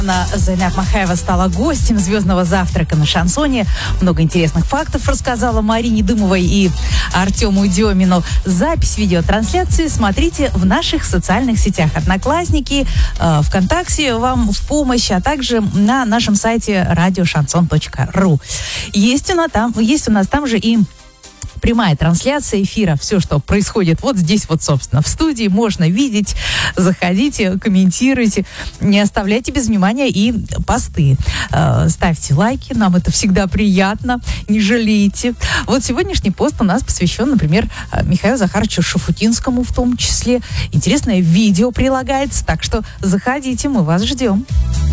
Зайнаб Махаева стала гостем звездного завтрака на шансоне. Много интересных фактов рассказала Марине Дымовой и Артему Демину. Запись видеотрансляции смотрите в наших социальных сетях. Одноклассники, ВКонтакте вам в помощь, а также на нашем сайте radioshanson.ru. Есть у нас там же и прямая трансляция эфира, все, что происходит вот здесь вот, собственно, в студии, можно видеть. Заходите, комментируйте, не оставляйте без внимания и посты. Ставьте лайки, нам это всегда приятно, не жалейте. Вот сегодняшний пост у нас посвящен, например, Михаилу Захаровичу Шафутинскому в том числе. Интересное видео прилагается, так что заходите, мы вас ждем.